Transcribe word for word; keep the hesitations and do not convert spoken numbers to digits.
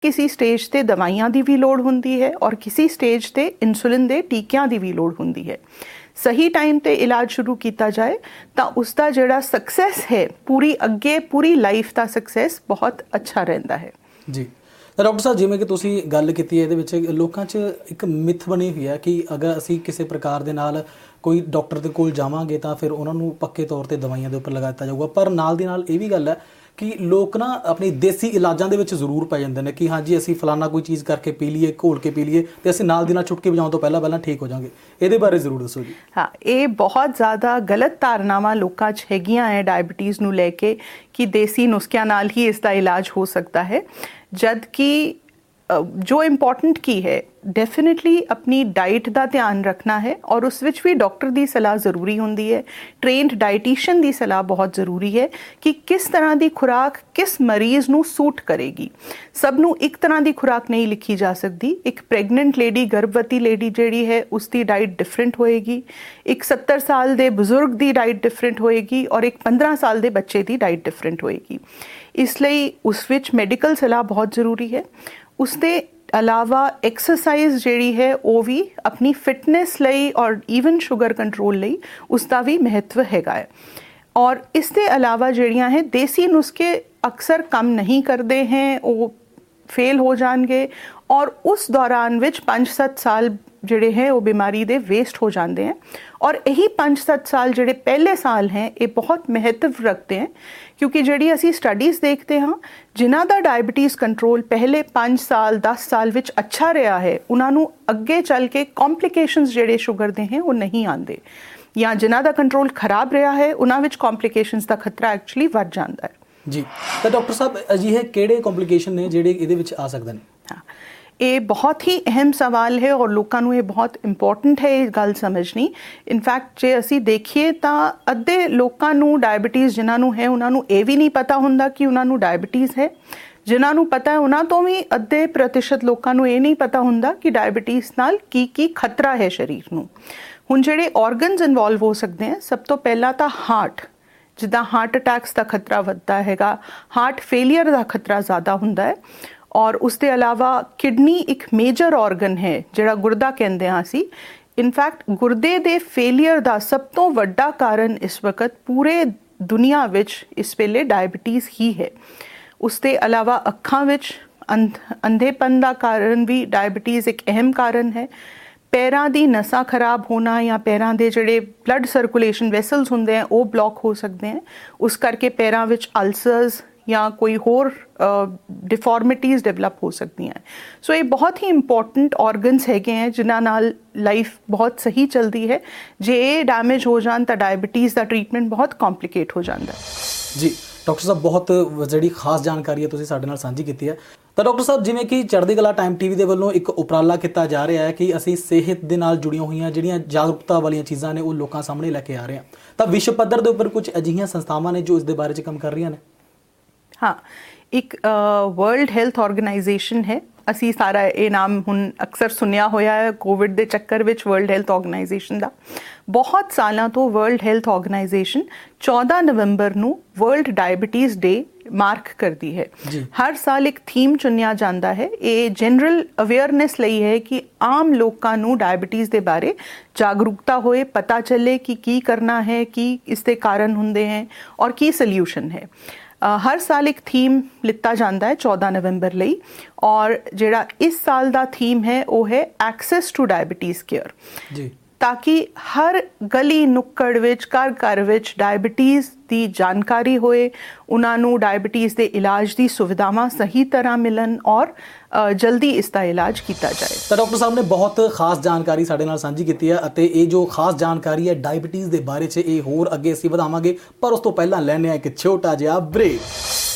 किसी स्टेज ते दवाइयां दी भी लोड़ हुंदी है और किसी स्टेज ते इंसुलिन दे टीकियां दी भी लोड़ हुंदी है। सही टाइम ते इलाज शुरू किया जाए तो उसका जिहड़ा सक्सैस है पूरी अगे पूरी लाइफ का सक्सैस बहुत अच्छा रहिंदा है। जी तो डॉक्टर साहब जिवें कि तुसीं गल कीती है, इहदे विच लोकां 'च एक मिथ बनी हुई है कि अगर असीं किसी प्रकार दे नाल कोई डॉक्टर दे कोल जावांगे तो फिर उन्हां नूं पक्के तौर ते दवाइयां दे उपर लगा दित्ता जाऊगा, पर नाल दी नाल इह भी गल है कि लोग ना अपनी देसी इलाजां दे विच जरूर पै जांदे ने कि हाँ जी असीं फलाना कोई चीज़ करके पी लीए, घोल के पी लीए तो असीं नाल दी नाल चुटकी बजाउण तो पहलां पहलां ठीक हो जाएंगे। इहदे बारे जरूर दसो जी। हाँ, ये बहुत ज़्यादा गलत धारनावां लोकां 'च हैगियां है डायबिटीज़ नूं लैके कि देसी नुस्खिਆਂ नाल ही इसका इलाज हो सकता है, जद कि जो इम्पोर्टेंट की है डेफिनेटली अपनी डाइट का ध्यान रखना है और उस विच भी डॉक्टर की सलाह जरूरी होंदी है। ट्रेंड डाइटिशियन की सलाह बहुत जरूरी है कि किस तरह की खुराक किस मरीज़ नूं सूट करेगी। सब नूं एक तरह की खुराक नहीं लिखी जा सकती। एक प्रेगनेंट लेडी गर्भवती लेडी जिहड़ी है उसकी डाइट डिफरेंट होएगी, एक सत्तर साल के बजुर्ग की डाइट डिफरेंट होएगी और एक पंद्रह साल के बच्चे की डाइट डिफरेंट होएगी। इसलिए उस विच मैडिकल सलाह बहुत जरूरी है। उसके अलावा एक्सरसाइज जिहड़ी है वो भी अपनी फिटनेस लई और ईवन शुगर कंट्रोल लई उसका भी महत्व हैगा है। और इसके अलावा जिहड़ियां है देसी नुस्खे अक्सर काम नहीं करते हैं, वो फेल हो जाएंगे और उस दौरान विच पाँच सत्त साल जिहड़े हैं वो बीमारी दे वेस्ट हो जाते हैं। और यही पाँच सत्त साल जिहड़े पहले साल हैं ये बहुत महत्व रखते हैं, क्योंकि जिहड़ी असी स्टडीज़ देखते हैं जिन्हां दा डायबिटीज़ कंट्रोल पहले पाँच साल दस साल विच अच्छा रहा है उन्हां नूं अगे चल के कॉम्प्लीकेशनस जिहड़े शुगर दे हैं वो नहीं आते, या जिन्हां दा कंट्रोल खराब रहा है उन्हां विच कॉम्प्लीकेशनस का खतरा एक्चुअली वध जाता है। जी तो डॉक्टर साहब अजिहे किहड़े कॉम्प्लीकेशन ने जिहड़े इहदे विच आ सकदे ने? हाँ, ये बहुत ही अहम सवाल है और लोगों को ये बहुत इंपॉर्टेंट है ये गल समझनी। इनफैक्ट जे असी देखिए तो अद्धे लोगों डायबिटीज़ जिन्होंने है उन्होंने ये भी नहीं पता होंदा कि उन्होंने डायबिटीज़ है, जिन्होंने पता है उन्होंने तो भी अद्धे प्रतिशत लोगों ये नहीं पता होंदा कि डायबिटीज़ नाल की की खतरा है शरीर नूं। हुण जिहड़े ऑर्गनस इन्वॉल्व हो सकते हैं, सब तो पहला तो हार्ट, जिद्दां हार्ट अटैक्स का खतरा वधदा हैगा, हार्ट फेलियर का खतरा ज़्यादा हुंदा है। और उसके अलावा किडनी एक मेजर ऑर्गन है जिहड़ा गुरदा कहंदे हां असीं। इनफैक्ट गुरदे दे फेलियर का सब तो वड्डा कारण इस वक्त पूरे दुनिया विच इस वेले डायबिटीज़ ही है। उसके अलावा अखां विच अंध अंधेपन का कारण भी डायबिटीज़ एक अहम कारण है। पैरां दी नसां खराब होना या पैरां दे जिहड़े ब्लड सर्कुलेशन वैसल्स हुंदे हैं वो ब्लॉक हो सकते हैं, उस करके पैरां विच अल्सर्स या कोई होर डिफॉर्मिटीज़ डेवलप हो सकती हैं। सो ये बहुत ही इंपॉर्टेंट ऑर्गनस हैगे हैं जिन्हां नाल लाइफ बहुत सही चलती है। जे ये डैमेज हो जान तो डायबिटीज़ का ट्रीटमेंट बहुत कॉम्प्लीकेट हो जाता है। जी डॉक्टर साहब बहुत जिहड़ी खास जानकारी है तुसीं साडे नाल सांझी कीती है। तो डॉक्टर साहब जिवें कि चढ़दी कला टाइम टीवी के वल्लों एक उपराला किया जा रहा है कि असीं सेहत दे नाल जुड़ियां हुई जिहड़ियां जागरूकता वाली चीज़ां ने वो लोकां सामने लैके आ रहे हैं, तो विश्व पद्धर दे उपर कुछ अजिहियां संस्थावां ने जो इस दे बारे च काम कर रही ने? हाँ, एक वर्ल्ड हेल्थ ऑर्गेनाइजेशन है, असी सारा ये नाम हुण अक्सर सुनिया होया है कोविड के चक्कर विच वर्ल्ड हेल्थ ऑर्गेनाइजेशन का। बहुत सालों तो वर्ल्ड हेल्थ ऑर्गेनाइजेशन चौदह नवंबर नूं वर्ल्ड डायबिटीज़ डे मार्क करती है। हर साल एक थीम चुनिया जाता है, ये जनरल अवेयरनेस लई है कि आम लोगों नूं डायबिटीज़ के बारे जागरूकता होए, पता चले कि की करना है, कि इसके कारण हुंदे हैं और की सल्यूशन है। Uh, हर साल एक थीम लिता जाता है चौदह नवंबर लई, और जिहड़ा इस साल का थीम है वो है एक्सेस टू डायबिटीज़ केयर, ताकि हर गली नुक्कड़ विच घर घर विच डायबिटीज़ की जानकारी होए, उन्होंने डायबिटीज़ के इलाज की सुविधावां सही तरह मिलन और जल्दी इसका इलाज किया जाए। तो डॉक्टर साहब ने बहुत खास जानकारी साडे नाल सांझी कीती है अते ये जो खास जानकारी है डायबिटीज़ के बारे च ये होर अगे असीं वधावांगे, पर उस तो पहलां लैणे आ एक छोटा जिहा ब्रेक।